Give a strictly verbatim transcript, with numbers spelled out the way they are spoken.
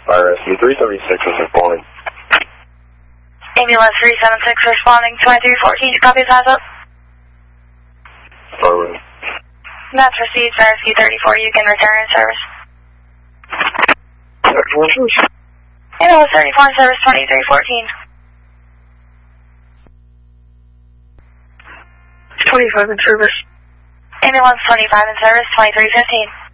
Fire Rescue three seventy-six is responding. Ambulance three seven six responding, twenty-three fourteen, copy pass up. Forward. That's received, Fire Rescue thirty-four, you can return in service. thirty-four service. Ambulance thirty-four in service, twenty-three fourteen. twenty-five in service. Ambulance twenty-five in service, twenty-three fifteen.